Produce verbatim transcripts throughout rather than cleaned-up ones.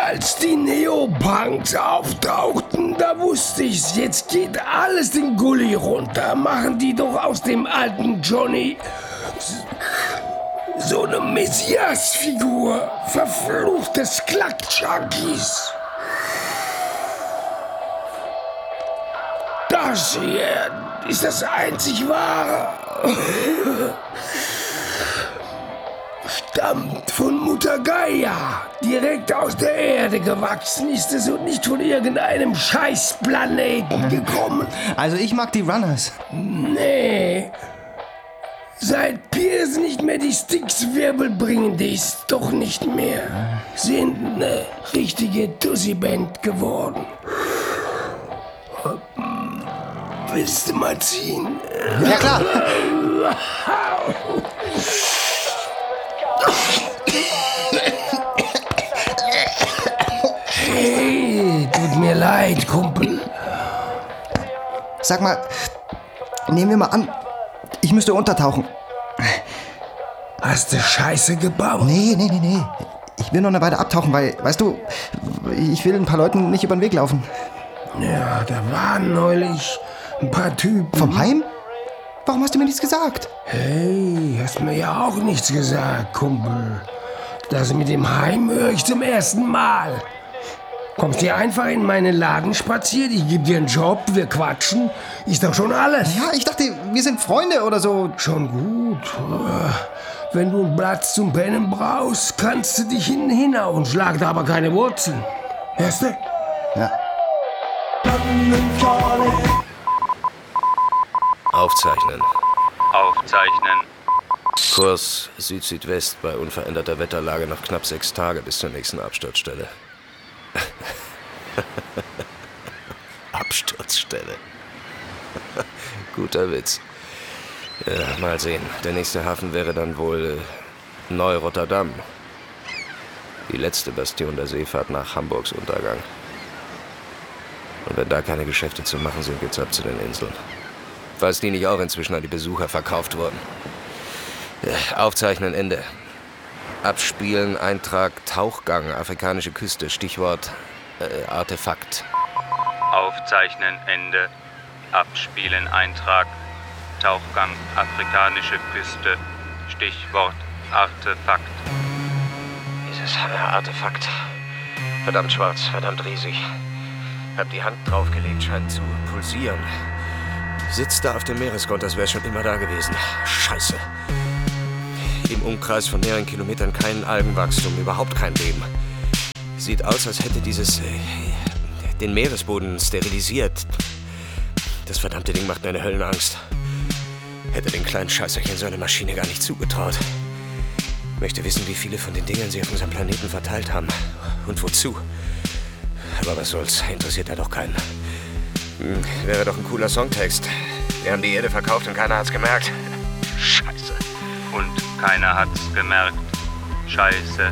Als die Neopunks auftauchten, da wusste ich's, jetzt geht alles den Gully runter. Machen die doch aus dem alten Johnny so eine Messias-Figur. Verfluchtes Klack-Junkies. Das hier ist das einzig Wahre. Stammt von Mutter Gaia. Direkt aus der Erde gewachsen ist es und nicht von irgendeinem Scheißplaneten gekommen. Also ich mag die Runners. Nee. Seit Pierce nicht mehr die Styx-Wirbel bringen, die ist doch nicht mehr. Sind eine richtige Tussi-Band geworden. Willst du mal ziehen? Ja, klar. Hey, tut mir leid, Kumpel. Sag mal, nehmen wir mal an, ich müsste untertauchen. Hast du Scheiße gebaut? Nee, nee, nee, nee. Ich will noch eine Weile abtauchen, weil, weißt du, ich will ein paar Leuten nicht über den Weg laufen. Ja, da waren neulich ein paar Typen. Vom Heim? Warum hast du mir nichts gesagt? Hey, hast mir ja auch nichts gesagt, Kumpel. Das mit dem Heim höre ich zum ersten Mal. Kommst hier einfach in meinen Laden spaziert, ich gebe dir einen Job, wir quatschen. Ist doch schon alles. Ja, ich dachte, wir sind Freunde oder so. Schon gut. Wenn du einen Platz zum Pennen brauchst, kannst du dich hinten hinhauen. Schlag da aber keine Wurzeln. Hörst du? Ja. Aufzeichnen. Aufzeichnen. Kurs Süd-Südwest bei unveränderter Wetterlage noch knapp sechs Tage bis zur nächsten Absturzstelle. Absturzstelle. Guter Witz. Ja, mal sehen. Der nächste Hafen wäre dann wohl äh, Neu-Rotterdam. Die letzte Bastion der Seefahrt nach Hamburgs Untergang. Und wenn da keine Geschäfte zu machen sind, geht's ab zu den Inseln. Falls die nicht auch inzwischen an die Besucher verkauft wurden. Ja, Aufzeichnen, Ende. Abspielen, Eintrag, Tauchgang, afrikanische Küste, Stichwort äh, Artefakt. Aufzeichnen, Ende. Abspielen, Eintrag. Tauchgang, afrikanische Küste. Stichwort Artefakt. Dieses Artefakt. Verdammt schwarz, verdammt riesig. Hab die Hand draufgelegt, scheint zu pulsieren. Sitzt da auf dem Meeresgrund, das wäre schon immer da gewesen. Scheiße. Im Umkreis von mehreren Kilometern kein Algenwachstum, überhaupt kein Leben. Sieht aus, als hätte dieses äh, den Meeresboden sterilisiert. Das verdammte Ding macht mir eine Höllenangst. Hätte den kleinen Scheißerchen so eine Maschine gar nicht zugetraut. Möchte wissen, wie viele von den Dingern sie auf unserem Planeten verteilt haben. Und wozu. Aber was soll's, interessiert ja doch keinen. Hm, wäre doch ein cooler Songtext. Wir haben die Erde verkauft und keiner hat's gemerkt. Scheiße. Und keiner hat's gemerkt. Scheiße.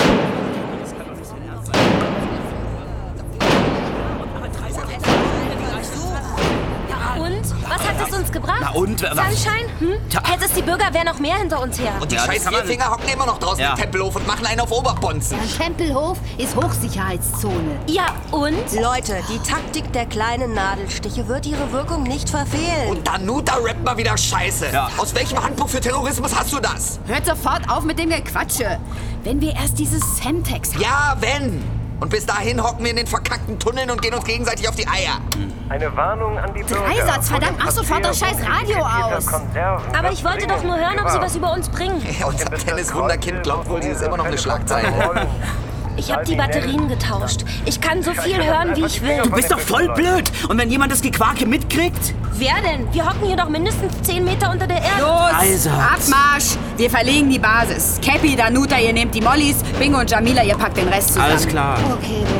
Und? Was hat es uns gebracht? Na und? Sunshine? Hm? Hätte es die Bürger, wäre noch mehr hinter uns her. Und die Ja, scheiß die Vierfinger hocken immer noch draußen Ja. im Tempelhof und machen einen auf Oberbonzen. Ein Tempelhof ist Hochsicherheitszone. Ja, und? Leute, die Taktik der kleinen Nadelstiche wird ihre Wirkung nicht verfehlen. Und Danuta rappt mal wieder Scheiße. Ja. Aus welchem Handbuch für Terrorismus hast du das? Hört sofort auf mit dem Gequatsche. Wenn wir erst dieses Semtex haben. Ja, wenn. Und bis dahin hocken wir in den verkackten Tunneln und gehen uns gegenseitig auf die Eier. Eine Warnung an die Bürger. Dreisatz, verdammt, mach sofort das scheiß Radio aus. Aber ich wollte doch nur hören, ob sie was über uns bringen. Ja, unser kleines Wunderkind glaubt wohl, sie ist immer noch eine Schlagzeile. Ich habe die Batterien getauscht. Ich kann so viel hören, wie ich will. Du bist doch voll blöd. Und wenn jemand das Gequake mitkriegt? Wer denn? Wir hocken hier doch mindestens zehn Meter unter der Erde. Los, Also. Abmarsch. Wir verlegen die Basis. Cappy, Danuta, ihr nehmt die Mollys. Bingo und Jamila, ihr packt den Rest zusammen. Alles klar. Okay,